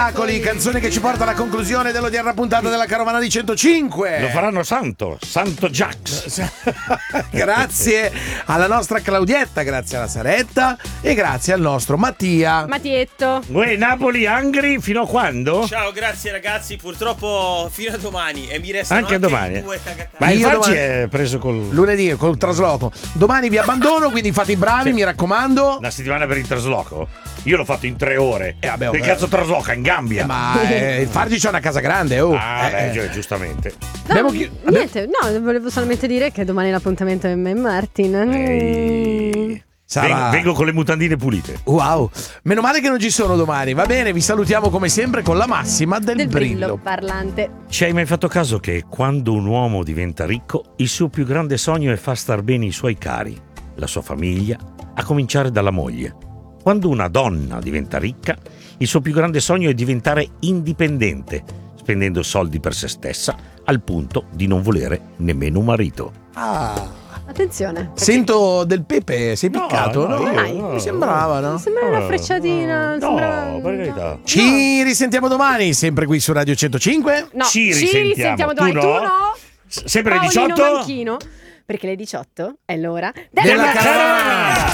Canzone che ci porta alla conclusione dell'odierna puntata della Carovana di 105. Lo faranno Santo Jax. Grazie alla nostra Claudietta, grazie alla Saretta e grazie al nostro Mattietto. Uè, Napoli Angri fino a quando? Ciao, grazie ragazzi, purtroppo fino a domani e mi restano anche domani. 2 cagatane. Ma Io infatti domani- è preso col lunedì col trasloco. Domani vi abbandono, quindi fate i bravi, Sì. mi raccomando. una settimana per il trasloco. Io l'ho fatto in 3 ore. Vabbè, che cazzo trasloca in Gambia? Ma il Fargi c'è una casa grande, giustamente. Niente, no, volevo solamente dire che domani l'appuntamento è me e Martin. Sarà... Vengo con le mutandine pulite. Wow, meno male che non ci sono domani. Va bene, vi salutiamo come sempre con la massima del brillo parlante. Ci hai mai fatto caso che quando un uomo diventa ricco, il suo più grande sogno è far star bene i suoi cari, la sua famiglia, a cominciare dalla moglie? Quando una donna diventa ricca, il suo più grande sogno è diventare indipendente, spendendo soldi per se stessa al punto di non volere nemmeno un marito. Attenzione. Sento del pepe, sei piccato? No, mi sembrava, no? Sembra una frecciatina. Per carità. Ci risentiamo domani, sempre qui su Radio 105. No, Ci risentiamo. domani. Tu no? Sempre alle Paolino 18? Manchino, perché le 18 è l'ora della Carovana!